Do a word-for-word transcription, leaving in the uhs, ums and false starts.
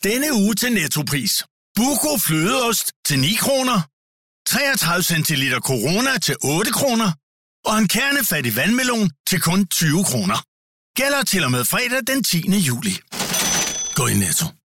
Denne uge til Nettopris. Buco flødeost til ni kroner. treogtredive centiliter Corona til otte kroner. Og en kernefattig vandmelon til kun tyve kroner. Gælder til og med fredag den tiende juli. Gå i Netto.